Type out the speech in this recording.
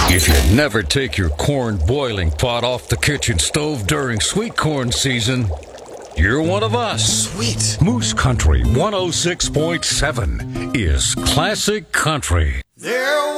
If you never take your corn boiling pot off the kitchen stove during sweet corn season, you're one of us. Sweet. Moose Country 106.7 is classic country. There